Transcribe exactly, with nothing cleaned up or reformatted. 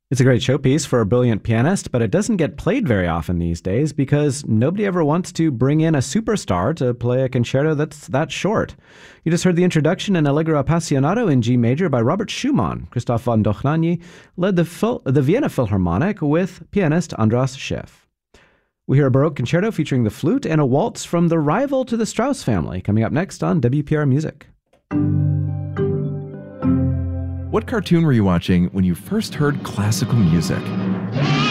It's a great showpiece for a brilliant pianist, but it doesn't get played very often these days because nobody ever wants to bring in a superstar to play a concerto that's that short. You just heard the introduction in Allegro Appassionato in G major by Robert Schumann. Christoph von Dohnanyi led the, Phil- the Vienna Philharmonic with pianist Andras Schiff. We hear a Baroque concerto featuring the flute and a waltz from the rival to the Strauss family, coming up next on W P R Music. What cartoon were you watching when you first heard classical music?